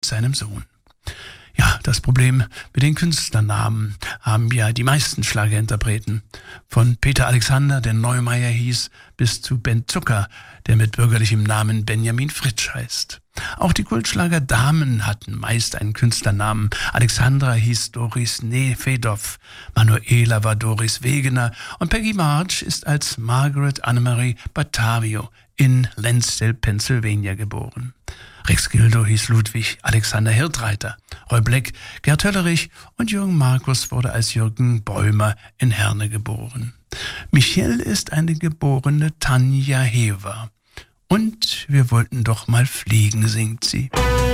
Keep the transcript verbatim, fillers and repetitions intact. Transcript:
seinem Sohn. Ja, das Problem mit den Künstlernamen haben ja die meisten Schlagerinterpreten. Von Peter Alexander, der Neumeier hieß, bis zu Ben Zucker, der mit bürgerlichem Namen Benjamin Fritsch heißt. Auch die Kultschlagerdamen hatten meist einen Künstlernamen. Alexandra hieß Doris Nefedov, Manuela war Doris Wegener und Peggy March ist als Margaret Annemarie Batavio in Lansdale, Pennsylvania geboren. Rex Gildo hieß Ludwig Alexander Hirtreiter, Roy Black, Gerd Höllerich und Jürgen Markus wurde als Jürgen Bäumer in Herne geboren. Michelle ist eine geborene Tanja Hever. Und wir wollten doch mal fliegen, singt sie.